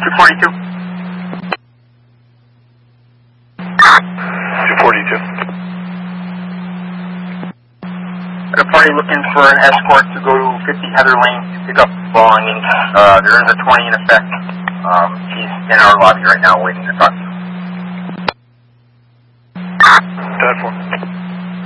242. 242. Got a party looking for an escort to go to 50 Heather Lane to pick up belongings. There is a 20 in effect. She's in our lobby right now waiting to talk to you.